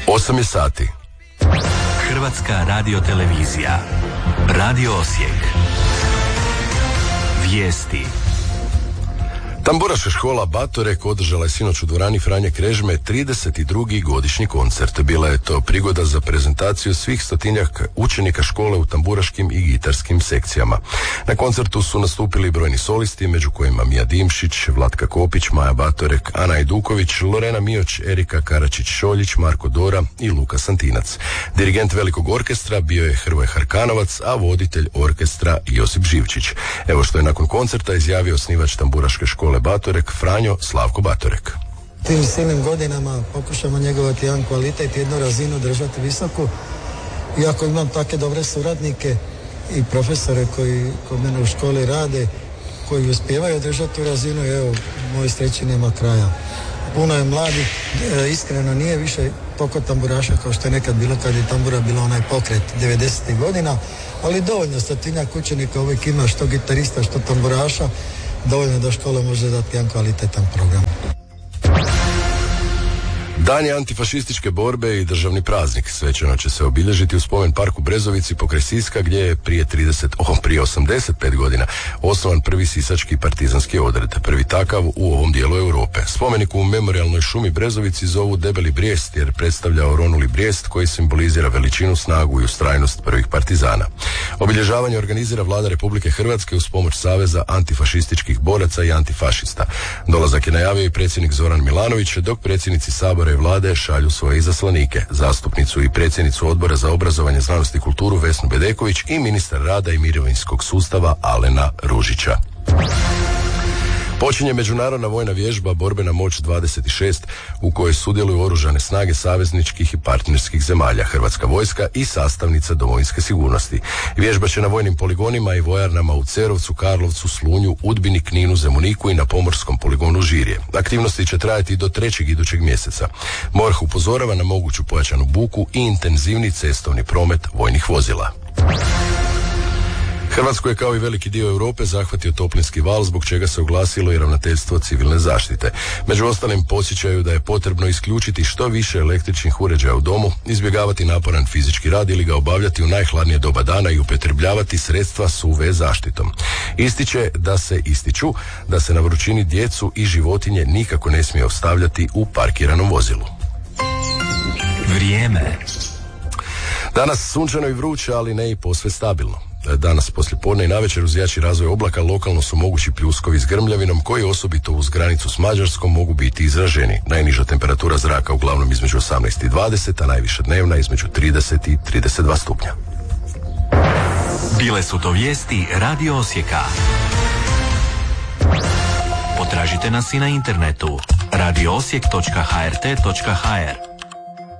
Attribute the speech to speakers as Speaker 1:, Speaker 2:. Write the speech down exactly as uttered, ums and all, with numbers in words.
Speaker 1: osam je sati.
Speaker 2: Hrvatska radiotelevizija. Radio Osijek. Vijesti.
Speaker 1: Tamburaška škola Batorek održala je sinoć u dvorani Franje Krežme trideset drugi godišnji koncert. Bila je to prigoda za prezentaciju svih stotinjak učenika škole u tamburaškim i gitarskim sekcijama. Na koncertu su nastupili brojni solisti, među kojima Mija Dimšić, Vlatka Kopić, Maja Batorek, Ana Iduković, Lorena Mioć, Erika Karačić-Šoljić, Marko Dora i Luka Santinac. Dirigent velikog orkestra bio je Hrvoje Harkanovac, a voditelj orkestra Josip Živčić. Evo što je nakon koncerta izjavio osnivač tamburaške škole Batorek, Franjo Slavko Batorek.
Speaker 3: Tim silnim godinama pokušamo njegovati jedan kvalitet, jednu razinu držati visoku. Iako imam takve dobre suradnike i profesore koji kod mene u školi rade, koji uspijevaju držati tu razinu, evo, moj sreći nema kraja. Puno je mladih, e, iskreno nije više toliko tamburaša kao što je nekad bilo kad je tambura bila onaj pokret devedesetih godina, ali dovoljno stotinjak učenika uvijek ima, što gitarista, što tamburaša, dovoljno da škola može dati jedan kvalitetan program.
Speaker 1: Dan je antifašističke borbe i državni praznik. Svečano će se obilježiti u spomen parku Brezovici pokraj Siska, gdje je prije trideset, oh, prije osamdeset pet godina osnovan prvi sisački partizanski odred, prvi takav u ovom dijelu Europe. Spomenik u memorijalnoj šumi Brezovici zovu Debeli brijest jer predstavlja oronuli brijest koji simbolizira veličinu, snagu i ustrajnost prvih partizana. Obilježavanje organizira Vlada Republike Hrvatske uz pomoć Saveza antifašističkih boraca i antifašista. Dolazak je najavio i predsjednik Zoran Milanović, dok predsjednici Sabora i Vlade šalju svoje izaslanike, zastupnicu i predsjednicu Odbora za obrazovanje, znanost i kulturu Vesnu Bedeković i ministar rada i mirovinskog sustava Alena Ružića. Počinje međunarodna vojna vježba Borbena moć dvadeset šest u kojoj sudjeluju oružane snage savezničkih i partnerskih zemalja, Hrvatska vojska i sastavnica domovinske sigurnosti. Vježba će na vojnim poligonima i vojarnama u Cerovcu, Karlovcu, Slunju, Udbini, Kninu, Zemuniku i na pomorskom poligonu Žirje. Aktivnosti će trajati do trećeg idućeg mjeseca. MORH upozorava na moguću pojačanu buku i intenzivni cestovni promet vojnih vozila. Hrvatsku je kao i veliki dio Europe zahvatio toplinski val, zbog čega se oglasilo i ravnateljstvo civilne zaštite. Među ostalim podsjećaju da je potrebno isključiti što više električnih uređaja u domu, izbjegavati naporan fizički rad ili ga obavljati u najhladnije doba dana i upotrebljavati sredstva s U V zaštitom. Ističe da se ističu da se na vrućini djecu i životinje nikako ne smije ostavljati u parkiranom vozilu.
Speaker 2: Vrijeme.
Speaker 1: Danas sunčano i vruće, ali ne i posve stabilno. Danas poslijepodne i navečer uz jači razvoj oblaka lokalno su mogući pljuskovi s grmljavinom koji osobito uz granicu s Mađarskom mogu biti izraženi. Najniža temperatura zraka uglavnom između osamnaest i dvadeset, a najviša dnevna između trideset i trideset dva stupnja.
Speaker 2: Bile su to vijesti Radio Osijeka. Potražite nas i na internetu radio osijek točka h r t točka h r.